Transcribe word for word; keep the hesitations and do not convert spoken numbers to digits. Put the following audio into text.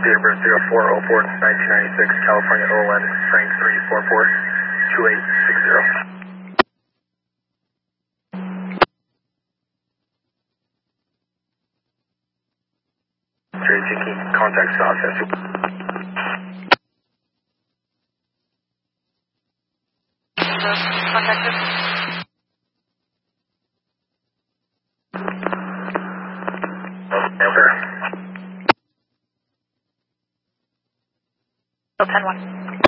Date of birth zero four oh four nineteen ninety-six, California O L N, Frank three four four two eight six zero. Jerry taking contact south, yes. Contacted. Over. ten one.